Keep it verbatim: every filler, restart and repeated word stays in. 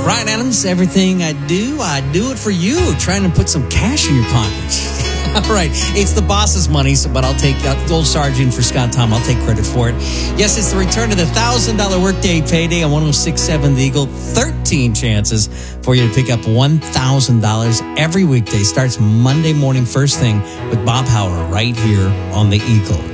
Ryan Adams, everything I do, I do it for you. Trying to put some cash in your pockets. All right, it's the boss's money, so, but I'll take uh, Gold Sergeant for Scott Tom. I'll take credit for it. Yes, it's the return to the one thousand dollars workday payday on one oh six point seven The Eagle. thirteen chances for you to pick up one thousand dollars every weekday. Starts Monday morning first thing with Bob Hauer right here on The Eagle.